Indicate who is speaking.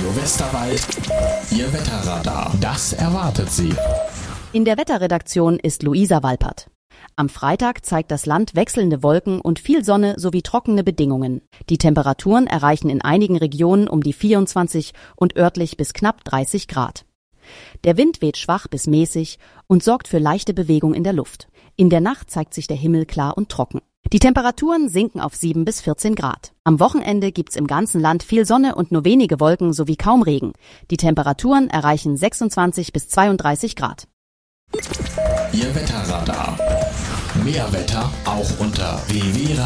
Speaker 1: Radio Westerwald, Ihr Wetterradar. Das erwartet Sie.
Speaker 2: In der Wetterredaktion ist Luisa Walpert. Am Freitag zeigt das Land wechselnde Wolken und viel Sonne sowie trockene Bedingungen. Die Temperaturen erreichen in einigen Regionen um die 24 und örtlich bis knapp 30 Grad. Der Wind weht schwach bis mäßig und sorgt für leichte Bewegung in der Luft. In der Nacht zeigt sich der Himmel klar und trocken. Die Temperaturen sinken auf 7 bis 14 Grad. Am Wochenende gibt's im ganzen Land viel Sonne und nur wenige Wolken sowie kaum Regen. Die Temperaturen erreichen 26 bis 32 Grad.
Speaker 1: Ihr Wetterradar. Mehr Wetter auch unter www.radio-w